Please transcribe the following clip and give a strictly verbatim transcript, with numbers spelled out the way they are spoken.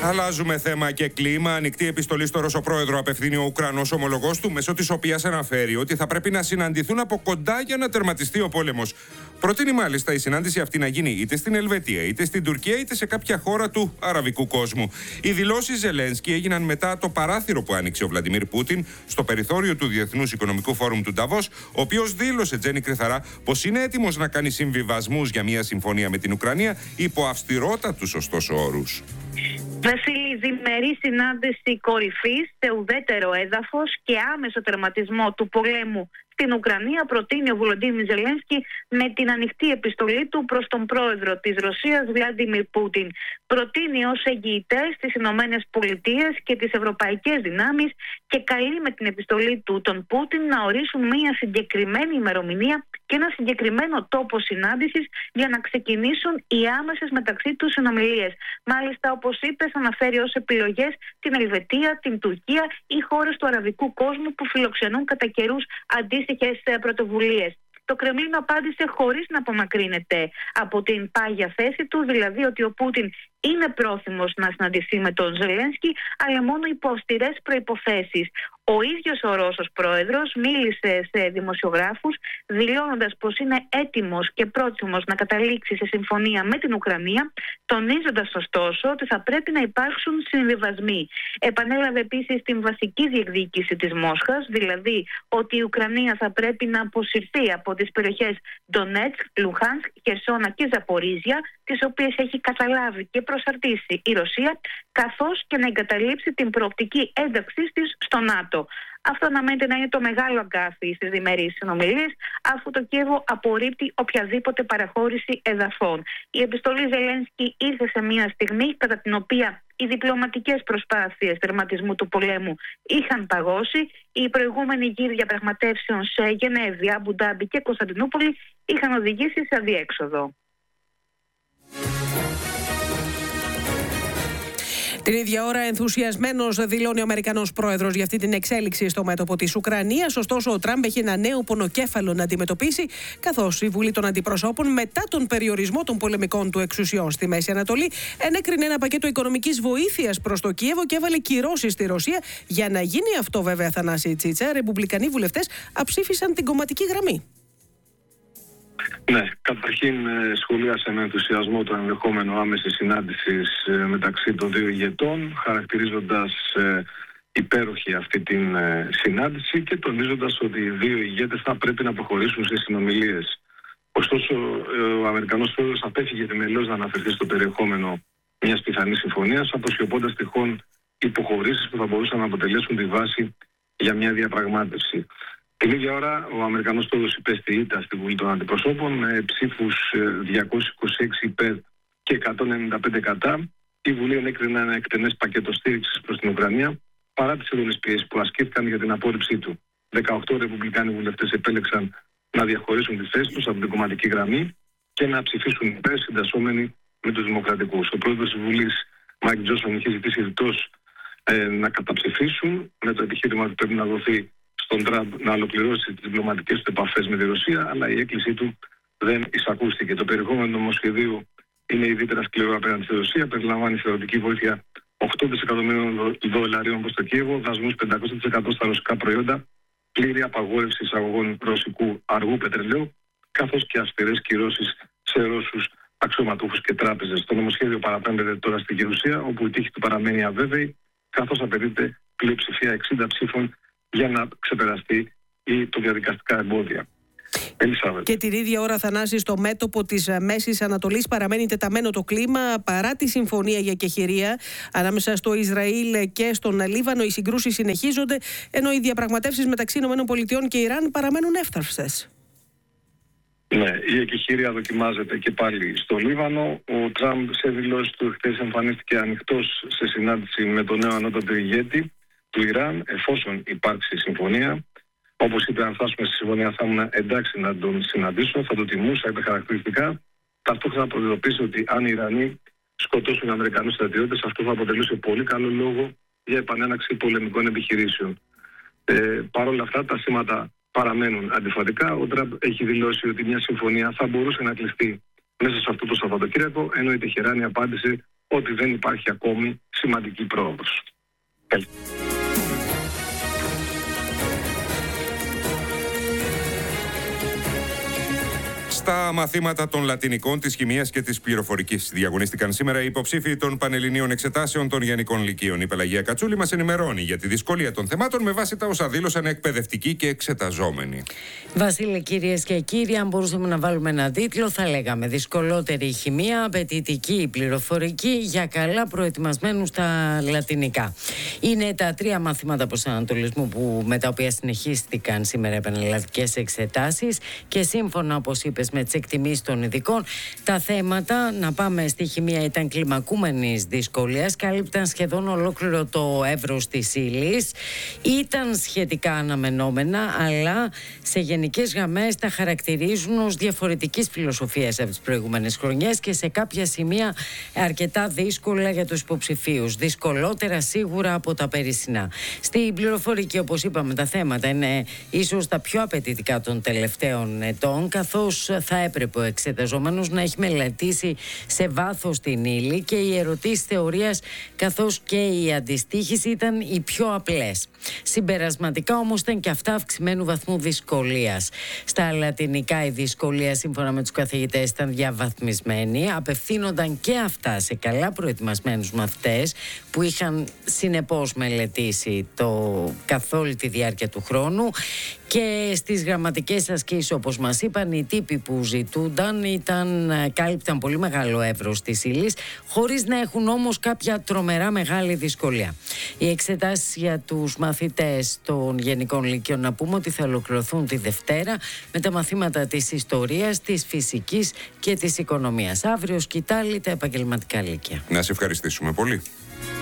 Αλλάζουμε θέμα και κλίμα. Ανοιχτή επιστολή στο Ρωσοπρόεδρο απευθύνει ο Ουκρανός ομολογός του, μέσω της οποίας αναφέρει ότι θα πρέπει να συναντηθούν από κοντά για να τερματιστεί ο πόλεμος. Προτείνει μάλιστα η συνάντηση αυτή να γίνει είτε στην Ελβετία, είτε στην Τουρκία, είτε σε κάποια χώρα του αραβικού κόσμου. Οι δηλώσεις Ζελένσκι έγιναν μετά το παράθυρο που άνοιξε ο Βλαντιμίρ Πούτιν στο περιθώριο του Διεθνούς Οικονομικού Φόρουμ του Νταβός, ο οποίος δήλωσε, Τζένι Κρυθαρά, πως είναι έτοιμος να κάνει συμβιβασμούς για μια συμφωνία με την Ουκρανία υπό αυστηρότατους ωστόσο όρους. Βασίλη, διμερή συνάντηση κορυφής σε ουδέτερο έδαφος και άμεσο τερματισμό του πολέμου στην Ουκρανία προτείνει ο Βολοντίμιρ Ζελένσκι με την ανοιχτή επιστολή του προς τον πρόεδρο της Ρωσίας, Βλάντιμιρ Πούτιν. Προτείνει ως εγγυητές τις Ηνωμένες Πολιτείες και τις ευρωπαϊκές δυνάμεις και καλεί με την επιστολή του τον Πούτιν να ορίσουν μια συγκεκριμένη ημερομηνία και ένα συγκεκριμένο τόπο συνάντησης για να ξεκινήσουν οι άμεσες μεταξύ τους συνομιλίες. Μάλιστα, όπως είπες, αναφέρει ως επιλογές την Ελβετία, την Τουρκία ή χώρες του αραβικού κόσμου που φιλοξενούν κατά καιρούς αντίστοιχες πρωτοβουλίες. Το Κρεμλίνο απάντησε χωρίς να απομακρύνεται από την πάγια θέση του, δηλαδή ότι ο Πούτιν είναι πρόθυμος να συναντηθεί με τον Ζελένσκι, αλλά μόνο υπό αυστηρές προϋποθέσεις. Ο ίδιος ο Ρώσος πρόεδρος μίλησε σε δημοσιογράφους δηλώνοντας πως είναι έτοιμος και πρόθυμος να καταλήξει σε συμφωνία με την Ουκρανία, τονίζοντας ωστόσο ότι θα πρέπει να υπάρξουν συμβιβασμοί. Επανέλαβε επίσης την βασική διεκδίκηση της Μόσχας, δηλαδή ότι η Ουκρανία θα πρέπει να αποσυρθεί από τις περιοχές Ντονέτσκ, Λουχάνσκ, Χερσόνα και Ζαπορίζια, τις οποίες έχει καταλάβει και προσαρτήσει η Ρωσία, καθώς και να εγκαταλείψει την προοπτική ένταξής της στο ΝΑΤΟ. Αυτό αναμένεται να είναι το μεγάλο αγκάθι στις διμερείς συνομιλίες, αφού το Κίεβο απορρίπτει οποιαδήποτε παραχώρηση εδαφών. Η επιστολή Ζελένσκι ήρθε σε μια στιγμή κατά την οποία οι διπλωματικές προσπάθειες τερματισμού του πολέμου είχαν παγώσει. Οι προηγούμενοι γύροι διαπραγματεύσεων σε Γενέβη, Αμπου Ντάμπι και Κωνσταντινούπολη είχαν οδηγήσει σε αδιέξοδο. Την ίδια ώρα, ενθουσιασμένος δηλώνει ο Αμερικανός πρόεδρος για αυτή την εξέλιξη στο μέτωπο της Ουκρανίας. Ωστόσο, ο Τραμπ έχει ένα νέο πονοκέφαλο να αντιμετωπίσει, καθώς η Βουλή των Αντιπροσώπων, μετά τον περιορισμό των πολεμικών του εξουσιών στη Μέση Ανατολή, ενέκρινε ένα πακέτο οικονομικής βοήθειας προς το Κίεβο και έβαλε κυρώσεις στη Ρωσία. Για να γίνει αυτό, βέβαια, Θανάση Τσίτσα, ρεπουμπλικανοί βουλευτές αψήφισαν την κομματική γραμμή. Ναι, καταρχήν σχολίασε με ενθουσιασμό το ενδεχόμενο άμεση συνάντηση μεταξύ των δύο ηγετών, χαρακτηρίζοντας υπέροχη αυτή την συνάντηση και τονίζοντας ότι οι δύο ηγέτες θα πρέπει να προχωρήσουν σε συνομιλίες. Ωστόσο, ο Αμερικανός πρόεδρος απέφυγε τιμελώς να αναφερθεί στο περιεχόμενο μιας πιθανής συμφωνίας, αποσιωπώντας τυχόν υποχωρήσεις που θα μπορούσαν να αποτελέσουν τη βάση για μια διαπραγμάτευση. Την ίδια ώρα, ο Αμερικανός πρόεδρος υπέστη ήττα στη Βουλή των Αντιπροσώπων με ψήφους διακόσιους είκοσι έξι υπέρ και εκατόν ενενήντα πέντε κατά. Η Βουλή ενέκρινε ένα εκτενές πακέτο στήριξης προς την Ουκρανία, παρά τις έντονες πιέσεις που ασκήθηκαν για την απόρριψή του. δεκαοκτώ ρεπουμπλικάνοι βουλευτές επέλεξαν να διαχωρίσουν τη θέση τους από την κομματική γραμμή και να ψηφίσουν υπέρ, συντασσόμενοι με τους δημοκρατικούς. Ο πρόεδρος της Βουλής, Μάικ Τζόνσον, είχε ζητήσει ρητός ε, να καταψηφίσουν με το επιχείρημα ότι πρέπει να δοθεί στον Τραμπ να ολοκληρώσει τις διπλωματικές του επαφές με τη Ρωσία, αλλά η έκκλησή του δεν εισακούστηκε. Το περιεχόμενο νομοσχεδίου είναι ιδιαίτερα σκληρό απέναντι στη Ρωσία. Περιλαμβάνει θεωρητική βοήθεια οκτώ δισεκατομμυρίων δολαρίων προς το Κίεβο, δασμούς πεντακόσια τοις εκατό στα ρωσικά προϊόντα, πλήρη απαγόρευση εισαγωγών ρωσικού αργού πετρελαίου, καθώς και αυστηρές κυρώσεις σε Ρώσους αξιωματούχους και τράπεζες. Το νομοσχέδιο παραπέμπεται τώρα στη Γερουσία, όπου η τύχη του παραμένει αβέβαιη, καθώς απαιτείται πλειοψηφία εξήντα ψήφων για να ξεπεραστεί ή το διαδικαστικά εμπόδια. Ελισάβετ. Και την ίδια ώρα, Θανάση, στο μέτωπο της Μέσης Ανατολής παραμένει τεταμένο το κλίμα παρά τη συμφωνία για κεχηρία ανάμεσα στο Ισραήλ και στον Λίβανο. Οι συγκρούσεις συνεχίζονται, ενώ οι διαπραγματεύσεις μεταξύ ΗΠΑ και Ιράν παραμένουν εύθραυστες. Ναι, η εκεχηρία δοκιμάζεται και πάλι στο Λίβανο. Ο Τραμπ σε δηλώσεις του χθες εμφανίστηκε ανοιχτός σε συνάντηση με τον νέο ανώτατο ηγέτη του Ιράν, εφόσον υπάρξει συμφωνία. Όπως είπε, αν φτάσουμε στη συμφωνία θα ήμουν εντάξει να τον συναντήσω, θα το τιμούσα, είπε χαρακτηριστικά. Ταυτόχρονα προειδοποίησε ότι αν οι Ιρανοί σκοτώσουν Αμερικανούς στρατιώτες, αυτό θα αποτελούσε πολύ καλό λόγο για επανέναξη πολεμικών επιχειρήσεων. Ε, Παρ' όλα αυτά, τα σήματα παραμένουν αντιφατικά. Ο Τραμπ έχει δηλώσει ότι μια συμφωνία θα μπορούσε να κλειστεί μέσα σε αυτό το Σαββατοκύριακο, ενώ η Τεχεράνη απάντησε ότι δεν υπάρχει ακόμη σημαντική πρόοδος. Στα μαθήματα των Λατινικών, της Χημείας και της Πληροφορικής διαγωνίστηκαν σήμερα οι υποψήφοι των Πανελληνίων Εξετάσεων των Γενικών Λυκείων. Η Πελαγία Κατσούλη μας ενημερώνει για τη δυσκολία των θεμάτων με βάση τα όσα δήλωσαν εκπαιδευτικοί και εξεταζόμενοι. Βασίλη, κυρίες και κύριοι, αν μπορούσαμε να βάλουμε ένα τίτλο, θα λέγαμε δυσκολότερη η χημεία, απαιτητική η πληροφορική για καλά προετοιμασμένους στα Λατινικά. Είναι τα τρία μαθήματα προσανατολισμού που, με τα οποία συνεχίστηκαν σήμερα επανελλαδικές εξετάσεις και σύμφωνα, όπως είπες, με τις εκτιμήσεις των ειδικών, τα θέματα, να πάμε στη χημεία, ήταν κλιμακούμενης δυσκολίας, κάλυπταν σχεδόν ολόκληρο το εύρος της ύλης, ήταν σχετικά αναμενόμενα, αλλά σε γενικές γραμμές τα χαρακτηρίζουν ως διαφορετικής φιλοσοφίας από τις προηγούμενες χρονιές και σε κάποια σημεία αρκετά δύσκολα για τους υποψηφίους, δυσκολότερα σίγουρα από τα περσινά. Στην πληροφορική, όπως είπαμε, τα θέματα είναι ίσως τα πιο απαιτητικά των τελευταίων ετών, καθώς θα έπρεπε ο εξεταζόμενος να έχει μελετήσει σε βάθος την ύλη και οι ερωτήσεις θεωρίας καθώς και η αντιστοίχηση ήταν οι πιο απλές. Συμπερασματικά όμως ήταν και αυτά αυξημένου βαθμού δυσκολίας. Στα Λατινικά η δυσκολία, σύμφωνα με τους καθηγητές, ήταν διαβαθμισμένη. Απευθύνονταν και αυτά σε καλά προετοιμασμένους μαθητές που είχαν συνεπώς μελετήσει το καθ' όλη τη διάρκεια του χρόνου. Και στις γραμματικές ασκήσεις, όπως μας είπαν, οι τύποι που ζητούνταν ήταν, κάλυπταν πολύ μεγάλο εύρος της ύλης, χωρίς να έχουν όμως κάποια τρομερά μεγάλη δυσκολία. Οι εξετάσεις για τους μαθητές των Γενικών Λυκείων, να πούμε ότι θα ολοκληρωθούν τη Δευτέρα με τα μαθήματα της ιστορίας, της φυσικής και της οικονομίας. Αύριο σκητάλη τα επαγγελματικά λύκεια. Να σε ευχαριστήσουμε πολύ.